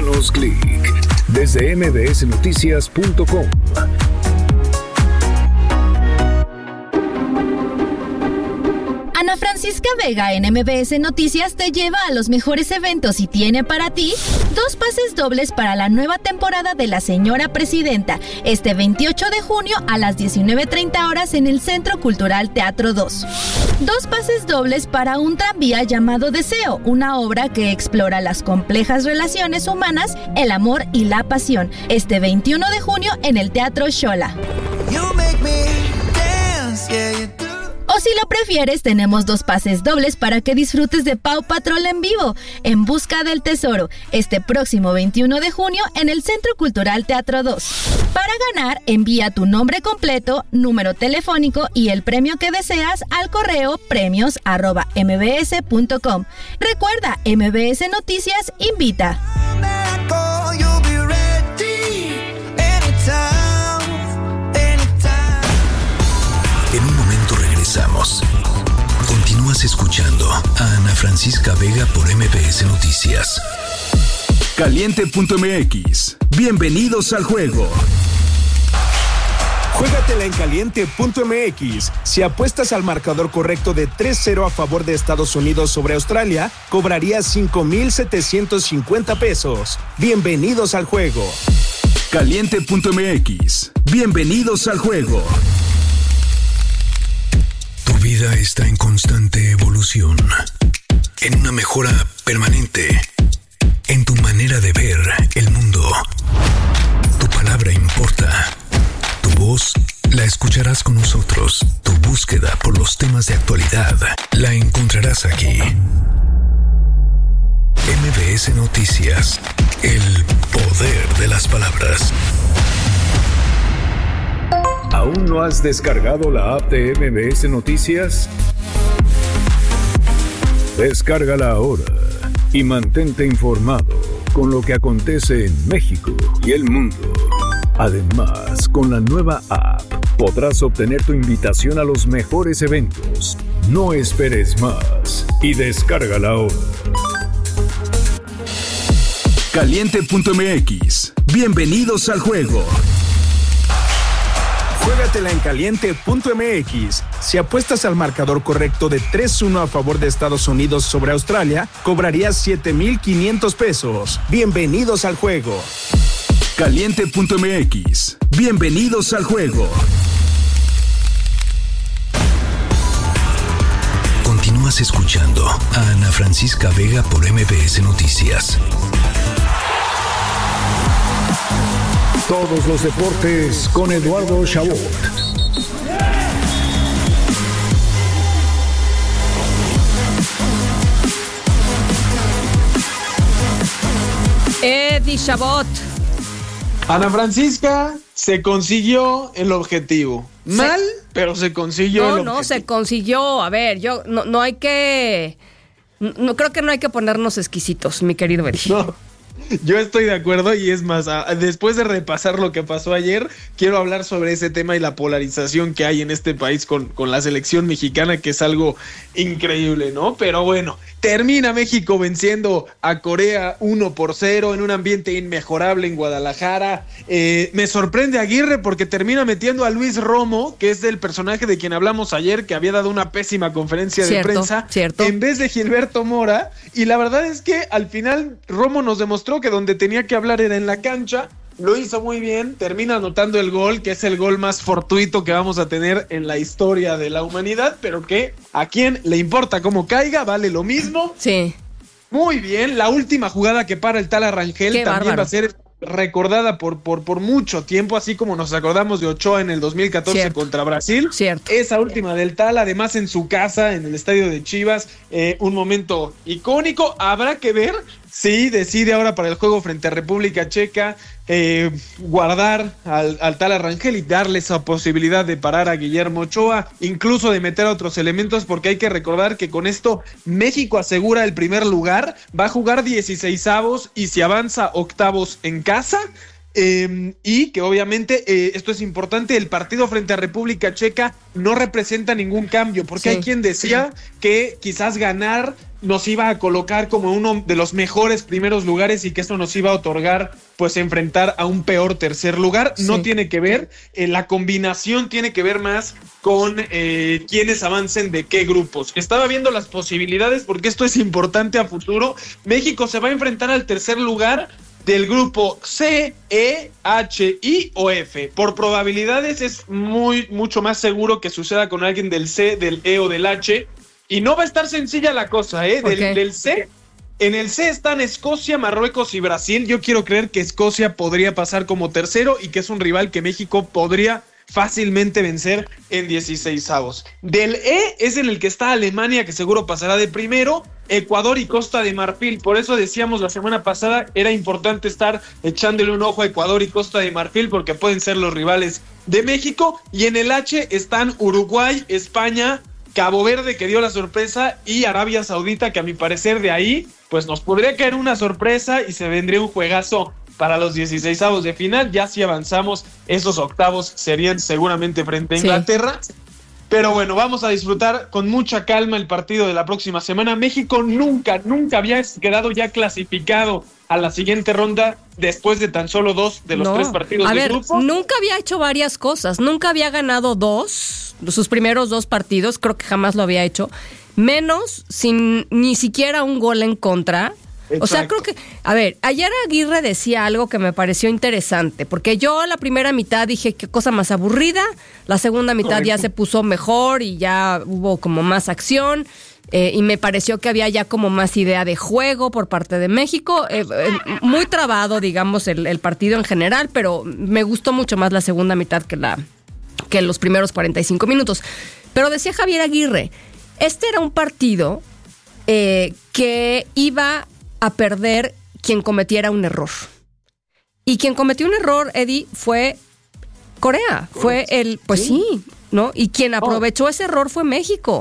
Danos clic desde mbsnoticias.com. Ana Francisca Vega en MBS Noticias te lleva a los mejores eventos y tiene para ti 2 pases dobles para la nueva temporada de La Señora Presidenta, este 28 de junio a las 19:30 horas en el Centro Cultural Teatro 2. 2 pases dobles para un tranvía llamado Deseo, una obra que explora las complejas relaciones humanas, el amor y la pasión, este 21 de junio en el Teatro Xola. O si lo prefieres, tenemos 2 pases dobles para que disfrutes de Paw Patrol en vivo, En Busca del Tesoro, este próximo 21 de junio en el Centro Cultural Teatro 2. Para ganar, envía tu nombre completo, número telefónico y el premio que deseas al correo premios@mbs.com. Recuerda, MBS Noticias invita. En un momento regresamos. Continúas escuchando a Ana Francisca Vega por MBS Noticias. Caliente.mx. Bienvenidos al juego. Juégatela en Caliente.mx. Si apuestas al marcador correcto de 3-0 a favor de Estados Unidos sobre Australia, cobrarías 5,750 pesos. Bienvenidos al juego. Caliente.mx. Bienvenidos al juego. Tu vida está en constante evolución, en una mejora permanente, en tu manera de ver el mundo. Tu palabra importa. Tu voz la escucharás con nosotros. Tu búsqueda por los temas de actualidad la encontrarás aquí. MBS Noticias, el poder de las palabras. ¿Aún no has descargado la app de MBS Noticias? Descárgala ahora y mantente informado con lo que acontece en México y el mundo. Además, con la nueva app podrás obtener tu invitación a los mejores eventos. No esperes más y descárgala ahora. Caliente.mx. Bienvenidos al juego. Juégatela en Caliente.mx. Si apuestas al marcador correcto de 3-1 a favor de Estados Unidos sobre Australia, cobrarías 7,500 pesos. Bienvenidos al juego. Caliente.mx. Bienvenidos al juego. Continúas escuchando a Ana Francisca Vega por MBS Noticias. Todos los deportes con Eduardo Chabot. Eddie Chabot. Ana Francisca se consiguió el objetivo. Mal, pero se consiguió el objetivo. No, se consiguió. A ver, yo no hay que... No creo que no hay que ponernos exquisitos, mi querido Eddie. No. Yo estoy de acuerdo y es más, después de repasar lo que pasó ayer, quiero hablar sobre ese tema y la polarización que hay en este país con la selección mexicana, que es algo increíble, ¿no? Pero bueno, termina México venciendo a Corea 1-0 en un ambiente inmejorable en Guadalajara. Me sorprende Aguirre porque termina metiendo a Luis Romo, que es el personaje de quien hablamos ayer, que había dado una pésima conferencia de prensa, en vez de Gilberto Mora, y la verdad es que al final Romo nos demostró que donde tenía que hablar era en la cancha. Lo hizo muy bien, termina anotando el gol, que es el gol más fortuito que vamos a tener en la historia de la humanidad, pero que a quien le importa cómo caiga, vale lo mismo. Sí. Muy bien, la última jugada que para el Tala Rangel también bárbaro. Va a ser recordada por mucho tiempo, así como nos acordamos de Ochoa en el 2014 contra Brasil. Cierto. Esa última del Tala, además en su casa, en el estadio de Chivas, un momento icónico. Habrá que ver si decide ahora para el juego frente a República Checa guardar al Tala Rangel y darle esa posibilidad de parar a Guillermo Ochoa, incluso de meter a otros elementos, porque hay que recordar que con esto México asegura el primer lugar, va a jugar 16avos y si avanza octavos en casa, y que obviamente esto es importante, el partido frente a República Checa no representa ningún cambio, porque hay quien decía que quizás ganar nos iba a colocar como uno de los mejores primeros lugares y que eso nos iba a otorgar pues enfrentar a un peor tercer lugar. No tiene que ver, la combinación tiene que ver más con quiénes avancen de qué grupos. Estaba viendo las posibilidades porque esto es importante a futuro. México se va a enfrentar al tercer lugar del grupo C, E, H, I o F. Por probabilidades es mucho más seguro que suceda con alguien del C, del E o del H. Y no va a estar sencilla la cosa, del C. En el C están Escocia, Marruecos y Brasil. Yo quiero creer que Escocia podría pasar como tercero y que es un rival que México podría fácilmente vencer en 16avos. Del E es en el que está Alemania, que seguro pasará de primero, Ecuador y Costa de Marfil. Por eso decíamos la semana pasada, era importante estar echándole un ojo a Ecuador y Costa de Marfil porque pueden ser los rivales de México. Y en el H están Uruguay, España, Cabo Verde, que dio la sorpresa, y Arabia Saudita, que a mi parecer de ahí pues nos podría caer una sorpresa y se vendría un juegazo para los 16avos de final. Ya si avanzamos, esos octavos serían seguramente frente a Inglaterra. Pero bueno, vamos a disfrutar con mucha calma el partido de la próxima semana. México nunca había quedado ya clasificado a la siguiente ronda después de tan solo 2 de los 3 partidos del grupo. Nunca había hecho varias cosas. Nunca había ganado sus primeros 2 partidos. Creo que jamás lo había hecho. Menos sin ni siquiera un gol en contra. Exacto. O sea, creo que... A ver, ayer Aguirre decía algo que me pareció interesante, porque yo la primera mitad dije, qué cosa más aburrida, la segunda mitad ya se puso mejor y ya hubo como más acción, y me pareció que había ya como más idea de juego por parte de México, muy trabado, digamos, el partido en general, pero me gustó mucho más la segunda mitad que los primeros 45 minutos. Pero decía Javier Aguirre, este era un partido que iba a perder quien cometiera un error. Y quien cometió un error, Eddie, fue Corea. Fue ¿no? Y quien aprovechó ese error fue México.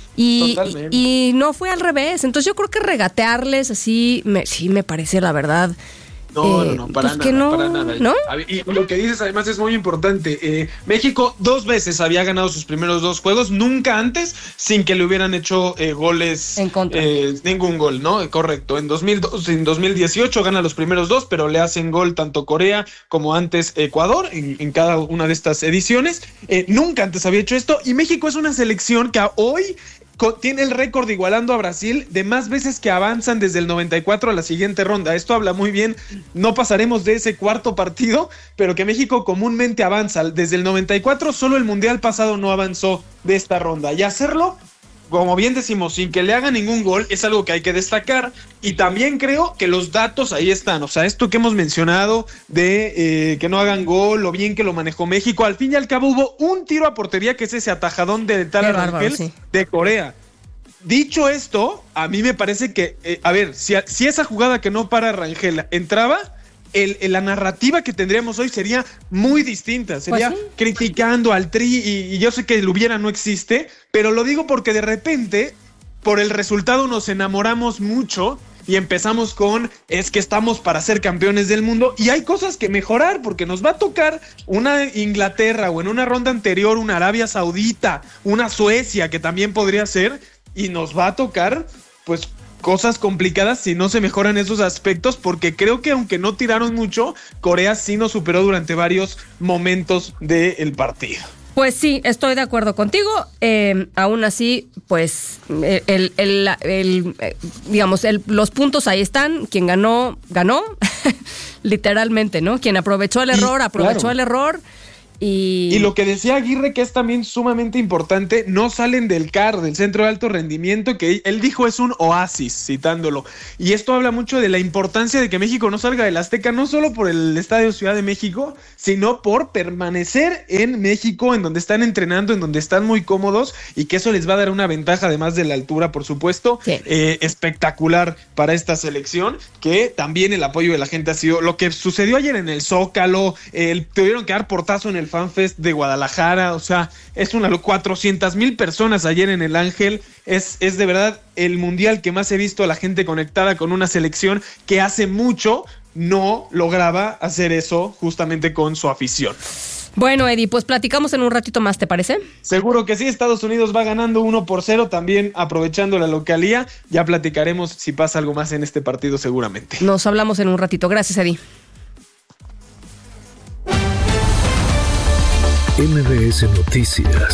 Y no fue al revés. Entonces yo creo que regatearles así, me parece la verdad... No, para nada. ¿No? Y lo que dices además es muy importante. México 2 veces había ganado sus primeros 2 juegos, nunca antes sin que le hubieran hecho goles en contra. Ningún gol, ¿no? Correcto. En 2018 gana los primeros 2, pero le hacen gol tanto Corea como antes Ecuador en cada una de estas ediciones. Nunca antes había hecho esto, y México es una selección que hoy tiene el récord igualando a Brasil de más veces que avanzan desde el 94 a la siguiente ronda. Esto habla muy bien, no pasaremos de ese cuarto partido, pero que México comúnmente avanza. Desde el 94 solo el Mundial pasado no avanzó de esta ronda, y hacerlo, como bien decimos, sin que le haga ningún gol, es algo que hay que destacar. Y también creo que los datos ahí están. O sea, esto que hemos mencionado de que no hagan gol, lo bien que lo manejó México, al fin y al cabo hubo un tiro a portería, que es ese atajadón de Tala Rangel de Corea. Dicho esto, a mí me parece que, si esa jugada que no para Rangel entraba, la narrativa que tendríamos hoy sería muy distinta, sería criticando al Tri, y yo sé que el hubiera no existe, pero lo digo porque de repente, por el resultado nos enamoramos mucho y empezamos con, es que estamos para ser campeones del mundo, y hay cosas que mejorar, porque nos va a tocar una Inglaterra, o en una ronda anterior una Arabia Saudita, una Suecia, que también podría ser, y nos va a tocar, pues, cosas complicadas si no se mejoran esos aspectos, porque creo que aunque no tiraron mucho, Corea sí nos superó durante varios momentos del partido. Pues sí, estoy de acuerdo contigo. Aún así, pues los puntos ahí están. Quien ganó, ganó, literalmente, ¿no? Quien aprovechó el error, aprovechó el error. Y lo que decía Aguirre, que es también sumamente importante, no salen del CAR, del Centro de Alto Rendimiento, que él dijo es un oasis, citándolo. Y esto habla mucho de la importancia de que México no salga del Azteca, no solo por el Estadio Ciudad de México, sino por permanecer en México, en donde están entrenando, en donde están muy cómodos, y que eso les va a dar una ventaja, además de la altura, por supuesto, espectacular para esta selección, que también el apoyo de la gente ha sido lo que sucedió ayer en el Zócalo. Tuvieron que dar portazo en el FanFest de Guadalajara, o sea, es 400,000 personas ayer en el Ángel. Es de verdad el mundial que más he visto a la gente conectada con una selección que hace mucho no lograba hacer eso justamente con su afición. Bueno, Eddie, pues platicamos en un ratito más, ¿te parece? Seguro que sí, Estados Unidos va ganando 1-0, también aprovechando la localía. Ya platicaremos si pasa algo más en este partido seguramente. Nos hablamos en un ratito. Gracias, Eddie. MBS Noticias